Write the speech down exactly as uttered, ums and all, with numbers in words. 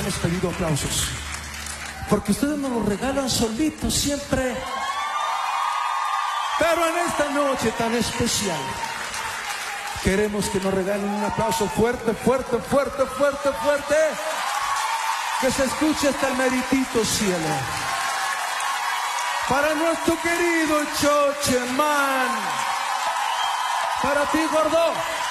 hemos pedido aplausos, porque ustedes nos los regalan solitos siempre. Pero en esta noche tan especial, queremos que nos regalen un aplauso fuerte, fuerte, fuerte, fuerte, fuerte, que se escuche hasta el meritito cielo. Para nuestro querido Chocheman. Para ti, gordo.